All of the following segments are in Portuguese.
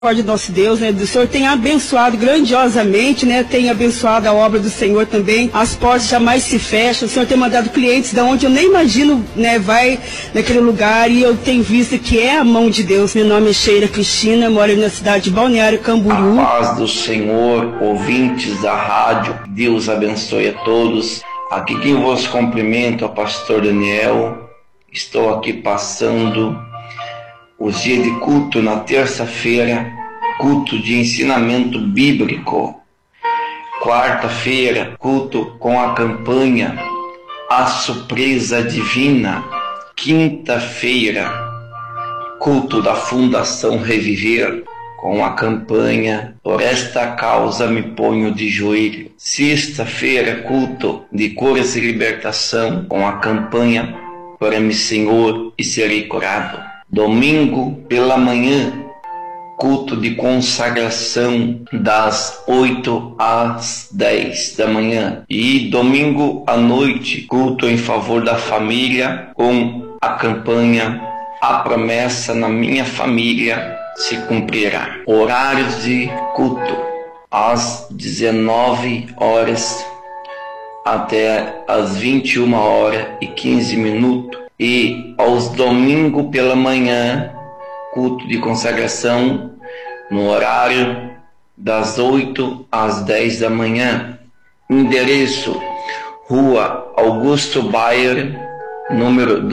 de nosso Deus, né, do Senhor tem abençoado grandiosamente, né, tem abençoado a obra do Senhor também, as portas jamais se fecham, o Senhor tem mandado clientes da onde eu nem imagino, né, vai naquele lugar, e eu tenho visto que é a mão de Deus. Meu nome é Sheila Cristina, moro na cidade de Balneário Camboriú. A paz do Senhor, ouvintes da rádio, Deus abençoe a todos. Aqui quem vos cumprimento é o pastor Daniel. Estou aqui passando os dias de culto na terça-feira, culto de ensinamento bíblico. Quarta-feira, culto com a campanha A Surpresa Divina. Quinta-feira, culto da Fundação Reviver, com a campanha Por Esta Causa Me Ponho de Joelho. Sexta-feira, culto de curas e libertação, com a campanha Ora-me, Senhor, e serei curado. Domingo pela manhã, culto de consagração das 8 às 10 da manhã. E domingo à noite, culto em favor da família com a campanha A Promessa na Minha Família se Cumprirá. Horários de culto às 19 horas até às 21 horas e 15 minutos. E aos domingos pela manhã, culto de consagração no horário das 8 às 10 da manhã. Endereço: Rua Augusto Bayer, número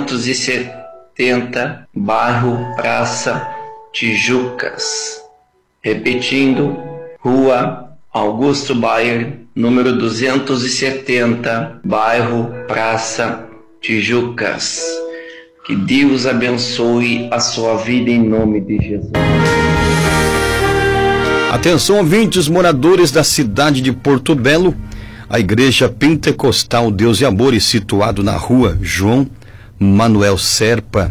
270, bairro Praça, Tijucas. Repetindo, Rua Augusto Bayer, número 270, bairro Praça, Tijucas. Que Deus abençoe a sua vida em nome de Jesus. Atenção, ouvintes, moradores da cidade de Porto Belo. A Igreja Pentecostal Deus e Amor, situado na rua João Manuel Serpa,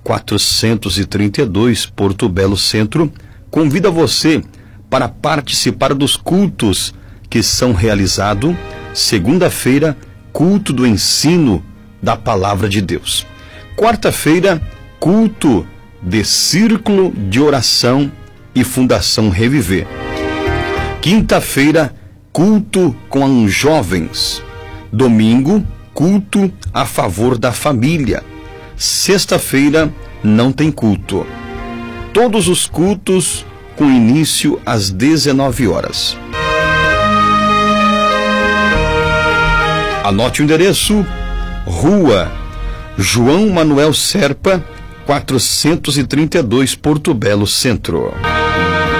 432, Porto Belo Centro, convida você para participar dos cultos que são realizados segunda-feira, culto do ensino da Palavra de Deus. Quarta-feira, culto de Círculo de Oração e Fundação Reviver. Quinta-feira, culto com os jovens. Domingo, culto a favor da família. Sexta-feira, não tem culto. Todos os cultos com início às 19 horas. Anote o endereço: Rua João Manuel Serpa, 432, Porto Belo Centro.